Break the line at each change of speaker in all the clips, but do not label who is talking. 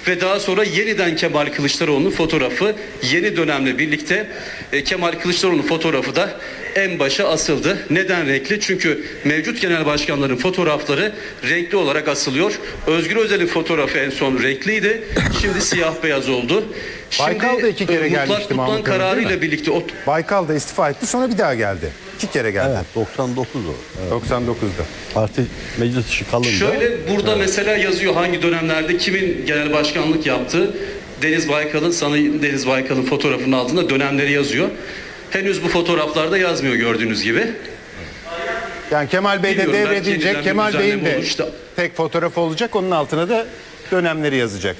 ve daha sonra yeniden Kemal Kılıçdaroğlu'nun fotoğrafı yeni dönemle birlikte Kemal Kılıçdaroğlu'nun fotoğrafı da en başa asıldı. Neden renkli? Çünkü mevcut genel başkanların fotoğrafları renkli olarak asılıyor. Özgür Özel'in fotoğrafı en son renkliydi. Şimdi siyah beyaz oldu.
Baykal da 2 kere gelmişti
Mutlak kararıyla birlikte
Baykal da istifa etti, sonra bir daha geldi. 2 kere geldi.
Evet, 99 o. Evet.
99'da.
Parti meclis işi kalınca.
Şöyle burada mesela yazıyor hangi dönemlerde kimin genel başkanlık yaptığı. Deniz Baykal'ın fotoğrafının altında dönemleri yazıyor. Henüz bu fotoğraflarda yazmıyor gördüğünüz gibi.
Yani Kemal Bey de
Bilmiyorum, belki
devredince
yeniden bir
Kemal Bey'in
düzenleme
de
olur işte.
tek fotoğrafı olacak. Onun altına da dönemleri yazacak.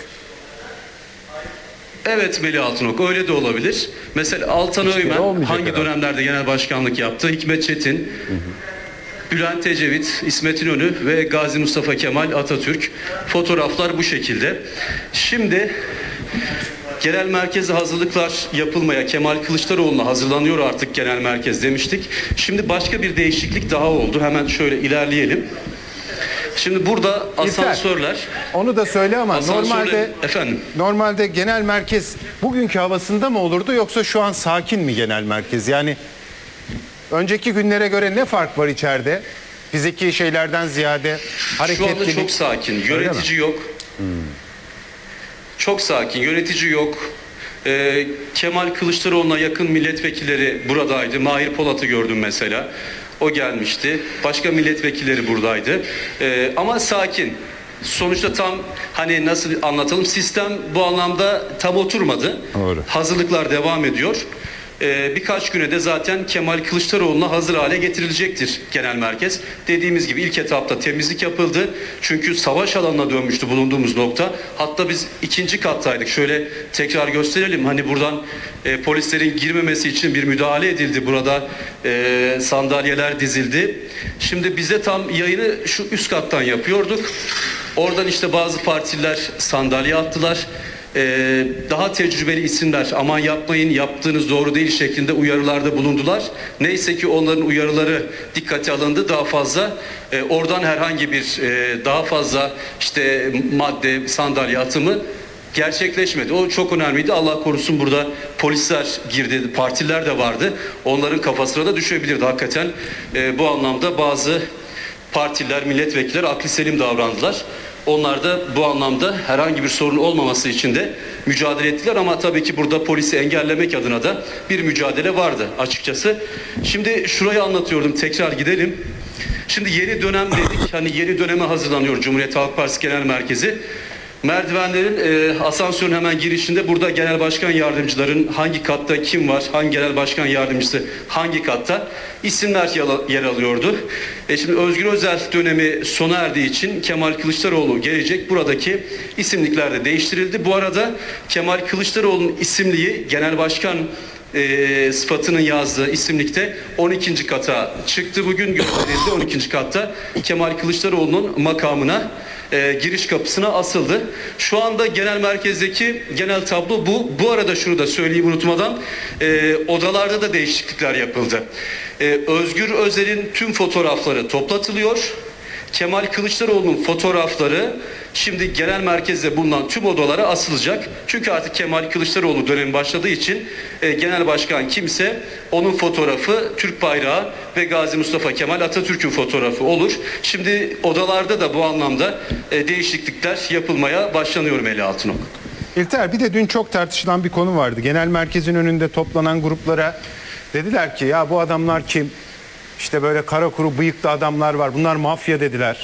Evet Melih Altınok, öyle de olabilir. Mesela Altan Öymen hangi
herhalde.
dönemlerde genel başkanlık yaptı? Hikmet Çetin, Bülent Ecevit, İsmet İnönü ve Gazi Mustafa Kemal Atatürk. Fotoğraflar bu şekilde. Şimdi genel merkeze hazırlıklar yapılmaya, Kemal Kılıçdaroğlu'na hazırlanıyor artık genel merkez demiştik. Şimdi başka bir değişiklik daha oldu. Hemen şöyle ilerleyelim. Şimdi burada asansörler.
Onu da söyle ama
Efendim.
normalde genel merkez bugünkü havasında mı olurdu, yoksa şu an sakin mi genel merkez? Yani önceki günlere göre ne fark var içeride? Fiziki şeylerden ziyade hareketlilik.
Şu anda çok sakin. Yönetici yok. Çok sakin. Yönetici yok. Kemal Kılıçdaroğlu'na yakın milletvekilleri buradaydı. Mahir Polat'ı gördüm mesela. O gelmişti. Başka milletvekilleri buradaydı. Ama sakin. Sonuçta tam hani nasıl anlatalım, sistem bu anlamda tam oturmadı.
Doğru.
Hazırlıklar devam ediyor. Birkaç güne de zaten Kemal Kılıçdaroğlu'na hazır hale getirilecektir genel merkez. Dediğimiz gibi ilk etapta temizlik yapıldı. Çünkü savaş alanına dönmüştü bulunduğumuz nokta. Hatta biz 2. kattaydık. Şöyle tekrar gösterelim. Hani buradan polislerin girmemesi için bir müdahale edildi. Burada sandalyeler dizildi. Şimdi biz de tam yayını şu üst kattan yapıyorduk. Oradan işte bazı partililer sandalye attılar. Daha tecrübeli isimler aman yapmayın, yaptığınız doğru değil şeklinde uyarılarda bulundular. Neyse ki onların uyarıları dikkate alındı. Daha fazla oradan herhangi bir daha fazla işte madde, sandalye atımı gerçekleşmedi. O çok önemliydi. Allah korusun burada polisler girdi, partiler de vardı. Onların kafasına da düşebilirdi hakikaten. Bu anlamda bazı partiler, milletvekiller aklı selim davrandılar. Onlar da bu anlamda herhangi bir sorun olmaması için de mücadele ettiler, ama tabii ki burada polisi engellemek adına da bir mücadele vardı açıkçası. Şimdi şurayı anlatıyordum, tekrar gidelim. Şimdi yeni dönem dedik, hani yeni döneme hazırlanıyor Cumhuriyet Halk Partisi Genel Merkezi. Merdivenlerin asansörün hemen girişinde burada genel başkan yardımcıların hangi katta kim var, hangi genel başkan yardımcısı hangi katta isimler yer alıyordu. Şimdi Özgür Özel dönemi sona erdiği için Kemal Kılıçdaroğlu gelecek. Buradaki isimlikler de değiştirildi. Bu arada Kemal Kılıçdaroğlu'nun isimliği genel başkan sıfatının yazdığı isimlikte 12. kata çıktı. Bugün gösterildi 12. katta Kemal Kılıçdaroğlu'nun makamına giriş kapısına asıldı. Şu anda genel merkezdeki genel tablo bu. Bu arada şunu da söyleyeyim unutmadan, odalarda da değişiklikler yapıldı. Özgür Özel'in tüm fotoğrafları toplatılıyor. Kemal Kılıçdaroğlu'nun fotoğrafları şimdi genel merkezde bulunan tüm odalara asılacak. Çünkü artık Kemal Kılıçdaroğlu dönemi başladığı için genel başkan kimse onun fotoğrafı, Türk bayrağı ve Gazi Mustafa Kemal Atatürk'ün fotoğrafı olur. Şimdi odalarda da bu anlamda değişiklikler yapılmaya başlanıyor Melih Altınok.
İlter, bir de dün çok tartışılan bir konu vardı. Genel merkezin önünde toplanan gruplara dediler ki ya bu adamlar kim? İşte böyle kara kuru bıyıklı adamlar var. Bunlar mafya dediler.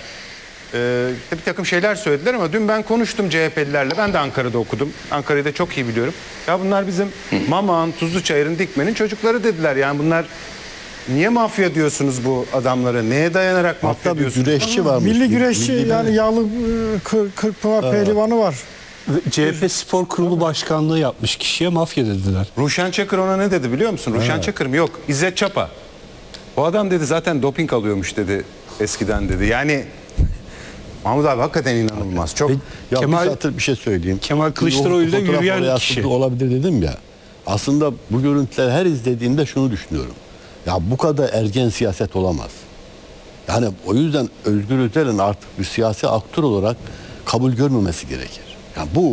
Bir takım şeyler söylediler ama dün ben konuştum CHP'lilerle. Ben de Ankara'da okudum. Ankara'yı da çok iyi biliyorum. Ya bunlar bizim Mamak'ın, Tuzluçayır'ın, Dikmen'in çocukları dediler. Yani bunlar, niye mafya diyorsunuz bu adamlara? Neye dayanarak mafya
Hatta bir
diyorsunuz?
güreşçi varmış.
Milli güreşçi, yani yağlı Kırkpınar pehlivanı var.
CHP Spor Kurulu Başkanlığı yapmış kişiye mafya dediler.
Ruşen Çakır ona ne dedi biliyor musun? Ruşen Çakır mı? Yok. İzzet Çapa. Bu adam dedi zaten doping alıyormuş dedi eskiden dedi. Yani Mahmut abi hakikaten inanılmaz. Çok
Ya
Kemal-
bir şey söyleyeyim.
Kemal Kılıçdaroğlu ile
Fotoğraf
yürüyen
oraya
kişi.
asıldı olabilir dedim ya. Aslında bu görüntüleri her izlediğimde şunu düşünüyorum. Ya bu kadar ergen siyaset olamaz. Yani o yüzden Özgür Özel'in artık bir siyasi aktör olarak kabul görmemesi gerekir. Yani bu